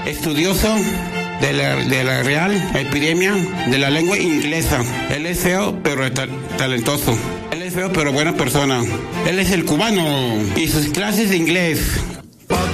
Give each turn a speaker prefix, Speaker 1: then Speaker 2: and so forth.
Speaker 1: estudioso de la Real Academia de la Lengua Inglesa. Él es feo, pero talentoso. Él es feo, pero buena persona. Él es el cubano. Y sus clases de inglés